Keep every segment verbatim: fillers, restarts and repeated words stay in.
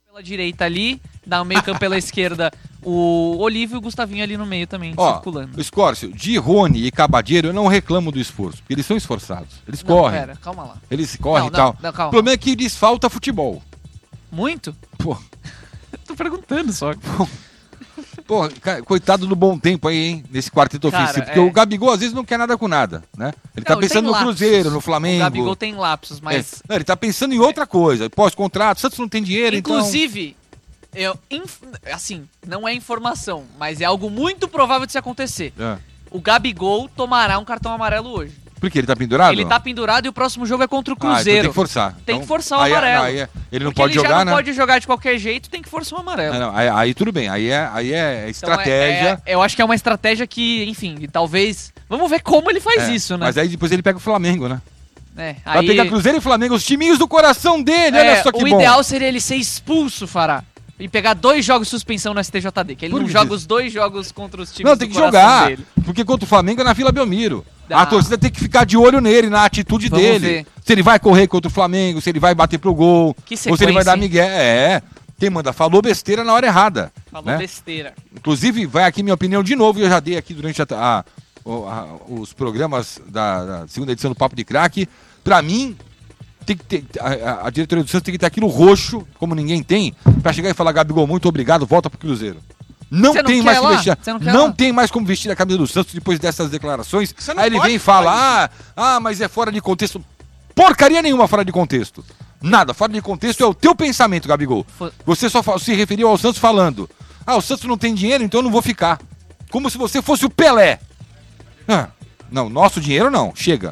Pela direita ali, dá o meio campo pela esquerda o Olívio e o Gustavinho ali no meio também, Ó, circulando. Escórcio, de Rony e Cabadeiro eu não reclamo do esforço, porque eles são esforçados. Eles Não, correm. Pera, calma lá. Eles correm Não, e tal. não, não, calma. O problema é que lhes falta futebol. Muito? Pô, Tô perguntando só. pô, ca- coitado do bom tempo aí, hein? Nesse quarteto Cara, ofensivo. Porque é. o Gabigol às vezes não quer nada com nada, né? Ele tá Não, ele pensando tem no lapsos. Cruzeiro, no Flamengo. O Gabigol tem lapsos, É. mas... Não, ele tá pensando em outra coisa. Pós-contrato, Santos não tem dinheiro, Inclusive, eu, inf- assim, não é informação, mas é algo muito provável de se acontecer. então... É. O Gabigol tomará um cartão amarelo hoje. Por quê? Ele tá pendurado? Ele tá pendurado e o próximo jogo é contra o Ah, então Cruzeiro. tem que forçar. Tem Então, que forçar o aí é- amarelo. aí é- ele não Porque pode ele jogar, já não né? pode jogar de qualquer jeito, tem que forçar o amarelo. É, não, aí, aí tudo bem, aí é, aí é Então, estratégia. é- é- eu acho que é uma estratégia que, enfim, talvez... Vamos ver como ele faz É, isso, né? Mas aí depois ele pega o Flamengo, né? É, Vai aí, pegar Cruzeiro e Flamengo, os timinhos do coração dele, é, olha só que o bom. ideal seria ele ser expulso, Fará. E pegar dois jogos de suspensão no S T J D, que ele Por não que joga isso? os dois jogos contra os times Não, do tem que coração jogar, dele. porque contra o Flamengo é na Vila Belmiro. Dá. A torcida tem que ficar de olho nele, na atitude Vamos dele. ver. Se ele vai correr contra o Flamengo, se ele vai bater pro gol, Que ou se ele vai sequência, dar hein? migué. É, quem manda falou besteira na hora errada. Falou né? besteira. Inclusive, vai aqui minha opinião de novo, e eu já dei aqui durante a- a- o- a- os programas da, da segunda edição do Papo de Craque. Pra mim, tem que ter, a, a diretoria do Santos tem que ter aquilo roxo, como ninguém tem, pra chegar e falar: Gabigol, muito obrigado, volta pro Cruzeiro. Não Você não tem quer mais como lá? vestir. Você não quer Não lá? tem mais como vestir a camisa do Santos depois dessas declarações. Você não Aí ele pode vem e fala: ah, ah, mas é fora de contexto. Porcaria nenhuma fora de contexto. Nada, fora de contexto é o teu pensamento, Gabigol. Fo- Você só fa- se referiu ao Santos falando: ah, o Santos não tem dinheiro, então eu não vou ficar. Como se você fosse o Pelé. Ah, não, nosso dinheiro não, chega.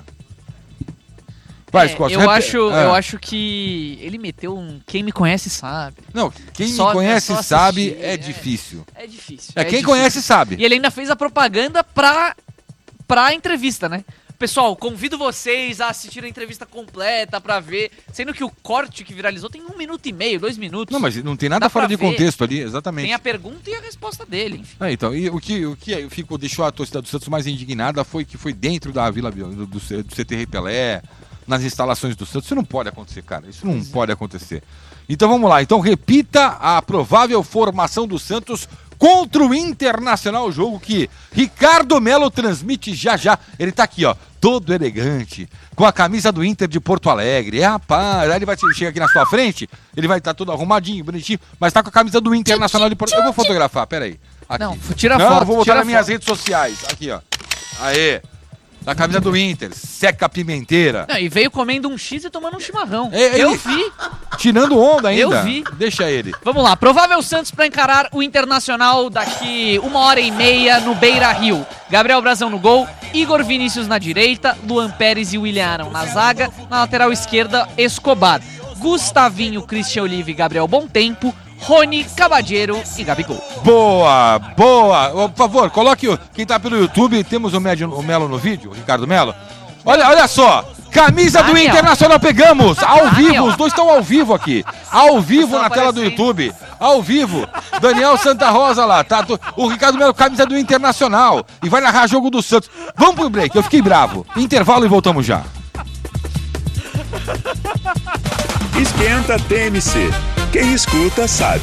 Vai, É, Scott, eu, rep- acho, ah. eu acho que ele meteu um quem me conhece sabe. Não, quem Só- me conhece é só sabe, assistir, é, é. difícil. É difícil. É, quem difícil. conhece sabe. E ele ainda fez a propaganda pra, pra entrevista, né? Pessoal, convido vocês a assistir a entrevista completa pra ver. Sendo que o corte que viralizou tem um minuto e meio, dois minutos. Não, mas não tem nada Dá fora pra de ver. contexto ali, exatamente. Tem a pergunta e a resposta dele, enfim. Ah, então, e o que, o que eu fico, deixou a torcida do Santos mais indignada foi que foi dentro da Vila Bio- do, do, C- do C T Rei Pelé, nas instalações do Santos. Isso não pode acontecer, cara. Isso não pode acontecer. Então vamos lá. Então repita a provável formação do Santos contra o Internacional, jogo que Ricardo Melo transmite já já. Ele tá aqui, ó, todo elegante, com a camisa do Inter de Porto Alegre. É, rapaz, aí ele vai chegar aqui na sua frente, ele vai estar todo arrumadinho, bonitinho, mas tá com a camisa do Internacional de Porto Alegre. Eu vou fotografar, peraí. Aqui. Não, tira a Não, foto, vou botar tira nas a minhas foto. redes sociais. Aqui, ó. Aê. Da camisa do Inter, seca a pimenteira. Não, e veio comendo um X e tomando um chimarrão. É, ele- Eu vi. Tirando onda ainda. Eu vi. Deixa ele. Vamos lá, provável Santos pra encarar o Internacional daqui uma hora e meia no Beira-Rio. Gabriel Brazão no gol, Igor Vinícius na direita, Luan Pérez e William Arão na zaga, na lateral esquerda, Escobar, Gustavinho, Christian Olive e Gabriel Bontempo, Rony, Cabadeiro e Gabigol. Boa, boa. Ô, por favor, coloque o, quem tá pelo YouTube, temos o, Médio, o Melo no vídeo, o Ricardo Melo. Olha, olha só, camisa do Daniel. Internacional pegamos, ao Daniel. vivo, os dois estão ao vivo aqui, ao vivo Estão na tela do aparecendo. YouTube, ao vivo, Daniel Santa Rosa lá, tá, do- o Ricardo Melo, camisa do Internacional, e vai narrar jogo do Santos. Vamos pro break, eu fiquei bravo, intervalo e voltamos já. Esquenta T M C. Quem escuta sabe.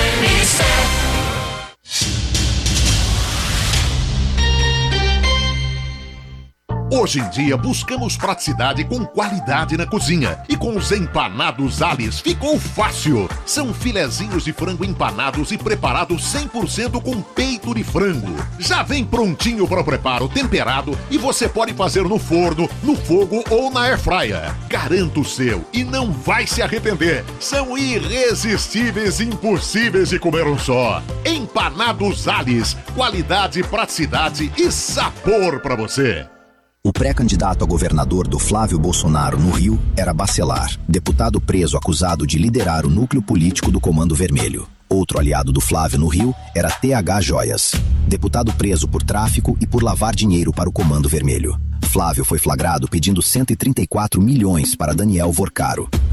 Hoje em dia buscamos praticidade com qualidade na cozinha. E com os empanados Alice ficou fácil. São filezinhos de frango empanados e preparados cem por cento com peito de frango. Já vem prontinho para o preparo, temperado, e você pode fazer no forno, no fogo ou na airfryer. Garanta o seu e não vai se arrepender. São irresistíveis e impossíveis de comer um só. Empanados Alice, qualidade, praticidade e sabor para você. O pré-candidato a governador do Flávio Bolsonaro no Rio era Bacelar, deputado preso acusado de liderar o núcleo político do Comando Vermelho. Outro aliado do Flávio no Rio era T H Joias, deputado preso por tráfico e por lavar dinheiro para o Comando Vermelho. Flávio foi flagrado pedindo cento e trinta e quatro milhões para Daniel Vorcaro,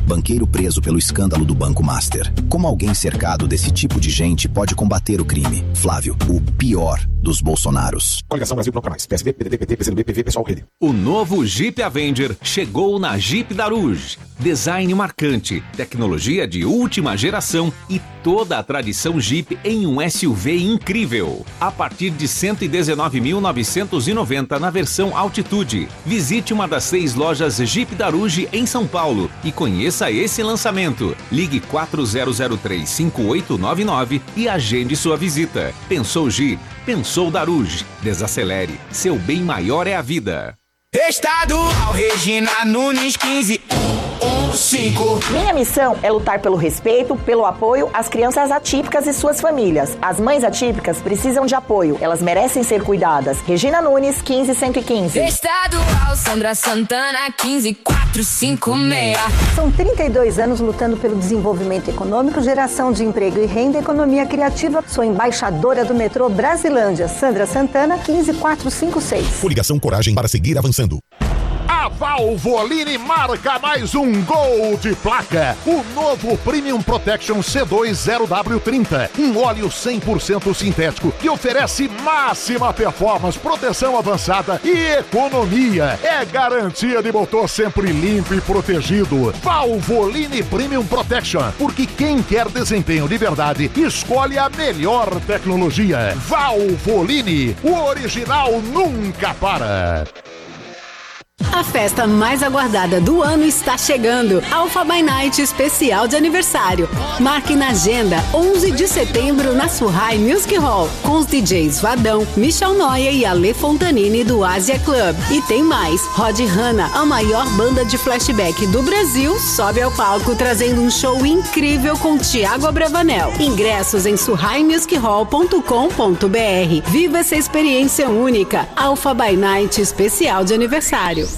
banqueiro preso pelo escândalo do Banco Master. Como alguém cercado desse tipo de gente pode combater o crime? Flávio, o pior dos Bolsonaros. Coligação Brasil Não Canais. P S D, P D T, P T, P C do B, P V, Pessoal Rede. O novo Jeep Avenger chegou na Jeep Daruge. Design marcante, tecnologia de última geração e toda a tradição Jeep em um S U V incrível. A partir de cento e dezenove mil novecentos e noventa na versão Altitude. Visite uma das seis lojas Jeep Daruge em São Paulo e conheça esse lançamento. Ligue quatro zero zero três, cinco oito nove nove e agende sua visita. Pensou Jeep? Pensou Daruge. Desacelere. Seu bem maior é a vida. Estadual Regina Nunes quinze um cinco. Minha missão é lutar pelo respeito, pelo apoio às crianças atípicas e suas famílias. As mães atípicas precisam de apoio. Elas merecem ser cuidadas. Regina Nunes, quinze cento e quinze. Estadual Sandra Santana, quinze quatrocentos e cinquenta e seis. São trinta e dois anos lutando pelo desenvolvimento econômico, geração de emprego e renda, economia criativa. Sou embaixadora do metrô Brasilândia. Sandra Santana, quinze quatrocentos e cinquenta e seis. Coligação Coragem para seguir avançando. A Valvoline marca mais um gol de placa. O novo Premium Protection C dois zero W trinta. Um óleo cem por cento sintético que oferece máxima performance, proteção avançada e economia. É garantia de motor sempre limpo e protegido. Valvoline Premium Protection. Porque quem quer desempenho de verdade, escolhe a melhor tecnologia. Valvoline. O original nunca para. A festa mais aguardada do ano está chegando. Alpha by Night especial de aniversário. Marque na agenda onze de setembro na Surrai Music Hall com os D Js Vadão, Michel Noia e Ale Fontanini do Asia Club. E tem mais. Rod Hanna, a maior banda de flashback do Brasil, sobe ao palco trazendo um show incrível com Thiago Abravanel. Ingressos em surrai music hall ponto com ponto b r. Viva essa experiência única. Alpha by Night especial de aniversário.